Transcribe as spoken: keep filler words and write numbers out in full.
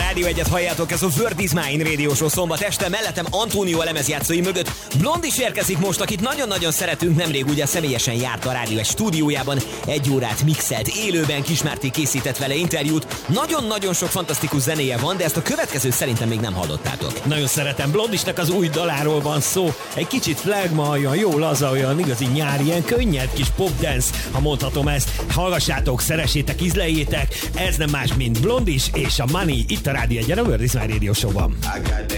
Rádió Egyet halljátok, ez a Word is Mine Radio Show szombat este, mellettem Antónió lemezjátszói mögött Blond is érkezik most, akit nagyon-nagyon szeretünk, nemrég ugye személyesen járt a Rádió Egy stúdiójában, egy órát mixelt, élőben Kismárti készített vele interjút, nagyon-nagyon sok fantasztikus zenéje van, de ezt a következő szerintem még nem hallottátok. Nagyon szeretem, Blondisnak az új daláról van szó, egy kicsit flagma, olyan jó laza, olyan igazi nyári, ilyen könnyed kis popdance, ha mondhatom ezt. Hallgassátok, szeressétek, ízleljétek, ez nem más, mint Blondis és a Money itt a Rádió Egyen, a Word is Mine Radio Show-ban.